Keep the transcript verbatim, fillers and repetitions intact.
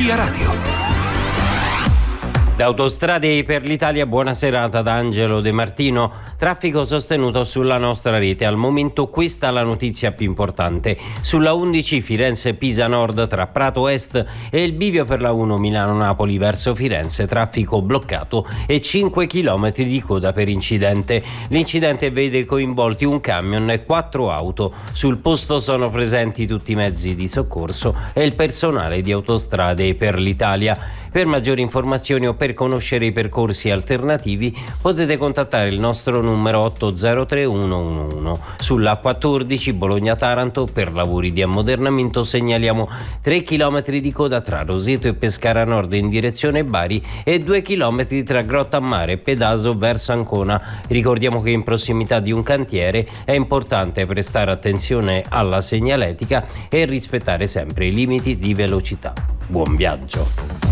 Via Radio. Da Autostrade per l'Italia, buona serata da Angelo De Martino. Traffico sostenuto sulla nostra rete. Al momento questa è la notizia più importante. Sulla undici Firenze-Pisa Nord tra Prato Est e il bivio per la uno Milano-Napoli verso Firenze, traffico bloccato e cinque chilometri di coda per incidente. L'incidente vede coinvolti un camion e quattro auto. Sul posto sono presenti tutti i mezzi di soccorso e il personale di Autostrade per l'Italia. Per maggiori informazioni o per conoscere i percorsi alternativi potete contattare il nostro numero otto zero tre uno uno uno. Sulla quattordici Bologna-Taranto per lavori di ammodernamento segnaliamo tre chilometri di coda tra Roseto e Pescara Nord in direzione Bari e due chilometri tra Grottammare e Pedaso verso Ancona. Ricordiamo che in prossimità di un cantiere è importante prestare attenzione alla segnaletica e rispettare sempre i limiti di velocità. Buon viaggio!